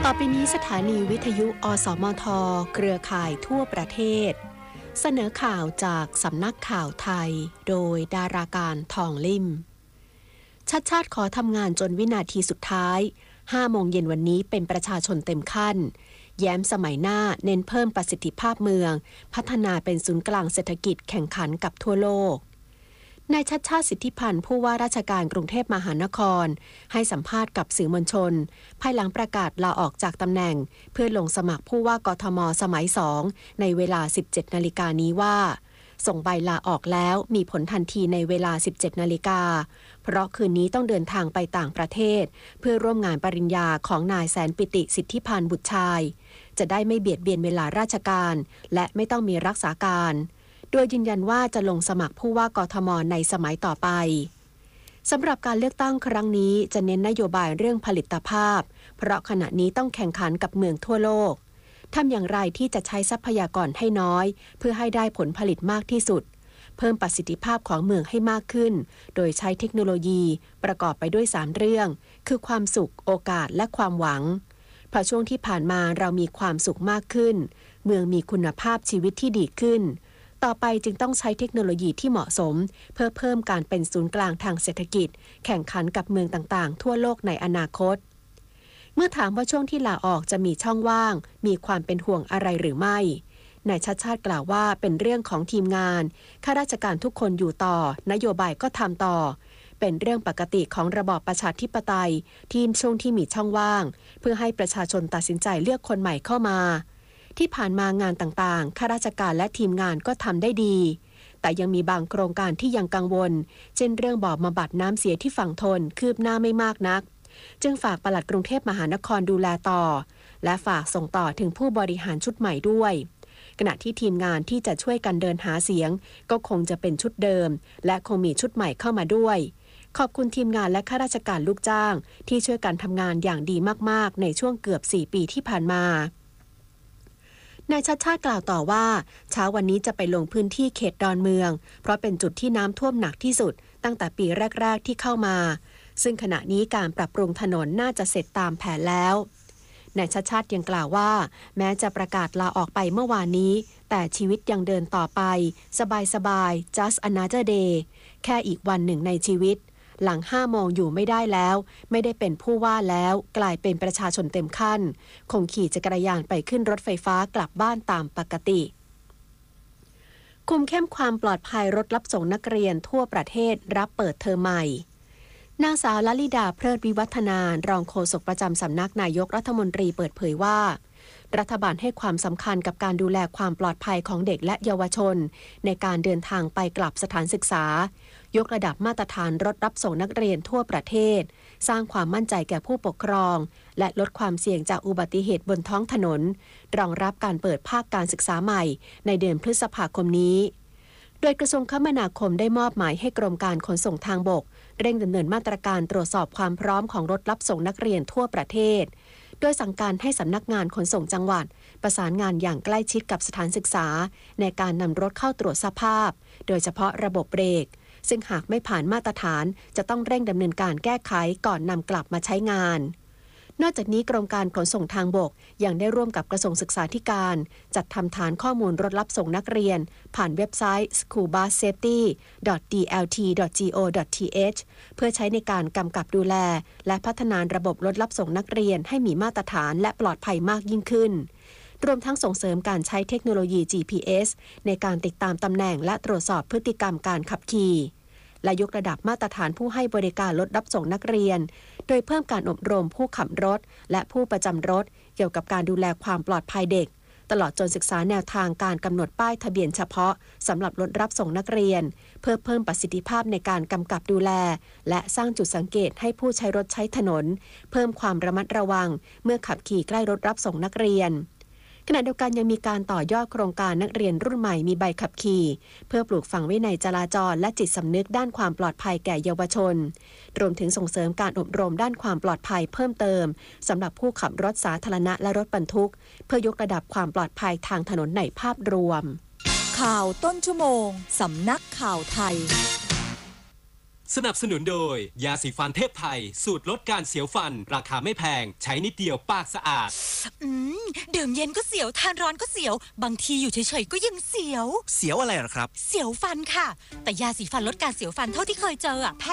ต่อไปนี้สถานีวิทยุอสมทเครือข่ายทั่วประเทศเสนอข่าวจากสำนักข่าวไทยโดยดาราการทองลิ่มชัดชาติขอทำงานจนวินาทีสุดท้าย5 โมงเย็นวันนี้เป็นประชาชนเต็มขั้นแย้มสมัยหน้าเน้นเพิ่มประสิทธิภาพเมืองพัฒนาเป็นศูนย์กลางเศรษฐกิจแข่งขันกับทั่วโลกนายชัดชาติสิทธิพันธ์ผู้ว่าราชการกรุงเทพมหานครให้สัมภาษณ์กับสื่อมวลชนภายหลังประกาศลาออกจากตำแหน่งเพื่อลงสมัครผู้ว่ากทมสมัย2ในเวลา 17 นาฬิกานี้ว่าส่งใบลาออกแล้วมีผลทันทีในเวลา 17 นาฬิกาเพราะคืนนี้ต้องเดินทางไปต่างประเทศเพื่อร่วมงานปริญญาของนายแสนปิติสิทธิพันธ์บุตรชายจะได้ไม่เบียดเบียนเวลาราชการและไม่ต้องมีรักษาการโดยยืนยันว่าจะลงสมัครผู้ว่ากทมในสมัยต่อไปสำหรับการเลือกตั้งครั้งนี้จะเน้นนโยบายเรื่องผลิตภาพเพราะขณะนี้ต้องแข่งขันกับเมืองทั่วโลกทำอย่างไรที่จะใช้ทรัพยากรให้น้อยเพื่อให้ได้ผลผลิตมากที่สุดเพิ่มประสิทธิภาพของเมืองให้มากขึ้นโดยใช้เทคโนโลยีประกอบไปด้วย3 เรื่องคือความสุขโอกาสและความหวังเพราะช่วงที่ผ่านมาเรามีความสุขมากขึ้นเมืองมีคุณภาพชีวิตที่ดีขึ้นต่อไปจึงต้องใช้เทคโนโลยีที่เหมาะสมเพื่อเพิ่มการเป็นศูนย์กลางทางเศรษฐกิจแข่งขันกับเมืองต่างๆทั่วโลกในอนาคตเมื่อถามว่าช่วงที่ลาออกจะมีช่องว่างมีความเป็นห่วงอะไรหรือไม่นายชัดชาติกล่าวว่าเป็นเรื่องของทีมงานข้าราชการทุกคนอยู่ต่อนโยบายก็ทำต่อเป็นเรื่องปกติของระบอบประชาธิปไตยที่ช่วงที่มีช่องว่างเพื่อให้ประชาชนตัดสินใจเลือกคนใหม่เข้ามาที่ผ่านมางานต่างๆข้าราชการและทีมงานก็ทำได้ดีแต่ยังมีบางโครงการที่ยังกังวลเช่นเรื่องบ่อบำบัดน้ำเสียที่ฝั่งทนคืบหน้าไม่มากนักจึงฝากปลัดกรุงเทพมหานครดูแลต่อและฝากส่งต่อถึงผู้บริหารชุดใหม่ด้วยขณะที่ทีมงานที่จะช่วยกันเดินหาเสียงก็คงจะเป็นชุดเดิมและคงมีชุดใหม่เข้ามาด้วยขอบคุณทีมงานและข้าราชการลูกจ้างที่ช่วยกันทำงานอย่างดีมากๆในช่วงเกือบ4 ปีที่ผ่านมานายชัดชาติกล่าวต่อว่าเช้าวันนี้จะไปลงพื้นที่เขตดอนเมืองเพราะเป็นจุดที่น้ำท่วมหนักที่สุดตั้งแต่ปีแรกๆที่เข้ามาซึ่งขณะนี้การปรับปรุงถนนน่าจะเสร็จตามแผนแล้วนายชัดชาติยังกล่าวว่าแม้จะประกาศลาออกไปเมื่อวานนี้แต่ชีวิตยังเดินต่อไปสบายๆ just another day แค่อีกวันหนึ่งในชีวิตหลัง5 โมงอยู่ไม่ได้แล้วไม่ได้เป็นผู้ว่าแล้วกลายเป็นประชาชนเต็มขั้นคงขี่จักรยานไปขึ้นรถไฟฟ้ากลับบ้านตามปกติคุมเข้มความปลอดภัยรถรับส่งนักเรียนทั่วประเทศรับเปิดเทอมใหม่นางสาวลลิดาเพลิดวิวัฒนารองโฆษกประจำสำนักนายกรัฐมนตรีเปิดเผยว่ารัฐบาลให้ความสำคัญกับการดูแลความปลอดภัยของเด็กและเยาวชนในการเดินทางไปกลับสถานศึกษายกระดับมาตรฐานรถรับส่งนักเรียนทั่วประเทศสร้างความมั่นใจแก่ผู้ปกครองและลดความเสี่ยงจากอุบัติเหตุบนท้องถนนรองรับการเปิดภาคการศึกษาใหม่ในเดือนพฤษภาคมนี้โดยกระทรวงคมนาคมได้มอบหมายให้กรมการขนส่งทางบกเร่งดำเนินมาตรการตรวจสอบความพร้อมของรถรับส่งนักเรียนทั่วประเทศโดยสั่งการให้สำนักงานขนส่งจังหวัดประสานงานอย่างใกล้ชิดกับสถานศึกษาในการนำรถเข้าตรวจสภาพโดยเฉพาะระบบเบรกซึ่งหากไม่ผ่านมาตรฐานจะต้องเร่งดำเนินการแก้ไขก่อนนำกลับมาใช้งานนอกจากนี้กรมการขนส่งทางบกยังได้ร่วมกับกระทรวงศึกษาธิการจัดทำฐานข้อมูลรถรับส่งนักเรียนผ่านเว็บไซต์ schoolbussafety.dlt.go.th เพื่อใช้ในการกำกับดูแลและพัฒนาระบบรถรับส่งนักเรียนให้มีมาตรฐานและปลอดภัยมากยิ่งขึ้นรวมทั้งส่งเสริมการใช้เทคโนโลยี GPS ในการติดตามตำแหน่งและตรวจสอบพฤติกรรมการขับขี่และยกระดับมาตรฐานผู้ให้บริการรถรับส่งนักเรียนโดยเพิ่มการอบรมผู้ขับรถและผู้ประจำรถเกี่ยวกับการดูแลความปลอดภัยเด็กตลอดจนศึกษาแนวทางการกำหนดป้ายทะเบียนเฉพาะสำหรับรถรับส่งนักเรียนเพื่อเพิ่มประสิทธิภาพในการกำกับดูแลและสร้างจุดสังเกตให้ผู้ใช้รถใช้ถนนเพิ่มความระมัดระวังเมื่อขับขี่ใกล้รถรับส่งนักเรียนขณะเดียวกันยังมีการต่อยอดโครงการนักเรียนรุ่นใหม่มีใบขับขี่เพื่อปลูกฝังวินัยจราจรและจิตสำนึกด้านความปลอดภัยแก่เยาวชนรวมถึงส่งเสริมการอบรมด้านความปลอดภัยเพิ่มเติมสำหรับผู้ขับรถสาธารณะและรถบรรทุกเพื่อยกระดับความปลอดภัยทางถนนในภาพรวมข่าวต้นชั่วโมงสำนักข่าวไทยสนับสนุนโดยยาสีฟันเทพไทยสูตรลดการเสียวฟันราคาไม่แพงใช้นิดเดียวปากสะอาดดื่มเย็นก็เสียวทานร้อนก็เสียวบางทีอยู่เฉยๆก็ยังเสียวเสียวอะไรหรอครับเสียวฟันค่ะแต่ยาสีฟันลดการเสียวฟันเท่าที่เคยเจอแพ